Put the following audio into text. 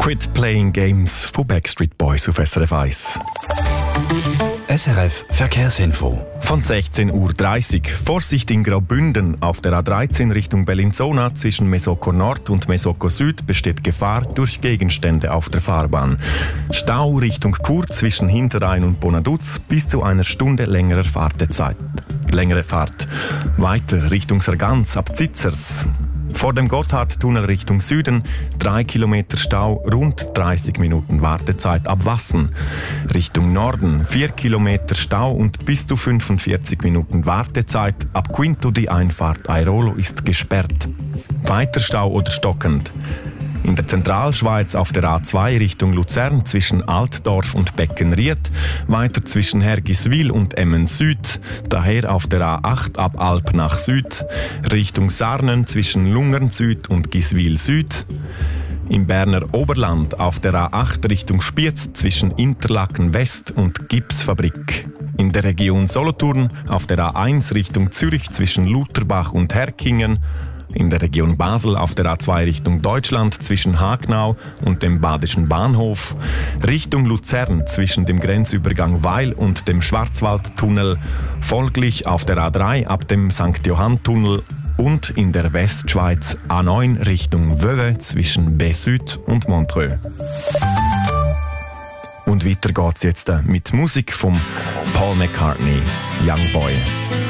Quit Playing Games von Backstreet Boys auf SRF 1. SRF Verkehrsinfo. Von 16:30 Uhr. Vorsicht in Graubünden. Auf der A13 Richtung Bellinzona zwischen Mesoko Nord und Mesoko Süd besteht Gefahr durch Gegenstände auf der Fahrbahn. Stau Richtung Chur zwischen Hinterrhein und Bonaduz bis zu einer Stunde längere Fahrt. Weiter Richtung Sargans ab Zitzers. Vor dem Gotthardtunnel Richtung Süden 3 Kilometer Stau, rund 30 Minuten Wartezeit ab Wassen. Richtung Norden 4 Kilometer Stau und bis zu 45 Minuten Wartezeit. Ab Quinto die Einfahrt Airolo ist gesperrt. Weiter Stau oder stockend. In der Zentralschweiz auf der A2 Richtung Luzern zwischen Altdorf und Beckenried, weiter zwischen Hergiswil und Emmen Süd, daher auf der A8 ab Alp nach Süd, Richtung Sarnen zwischen Lungern Süd und Giswil Süd, im Berner Oberland auf der A8 Richtung Spiez zwischen Interlaken West und Gipsfabrik. In der Region Solothurn auf der A1 Richtung Zürich zwischen Lutherbach und Herkingen, in der Region Basel auf der A2 Richtung Deutschland zwischen Hagnau und dem Badischen Bahnhof, Richtung Luzern zwischen dem Grenzübergang Weil und dem Schwarzwaldtunnel, folglich auf der A3 ab dem St. Johann-Tunnel und in der Westschweiz A9 Richtung Vevey zwischen B-Süd und Montreux. Und weiter geht's jetzt mit Musik von Paul McCartney, Young Boy.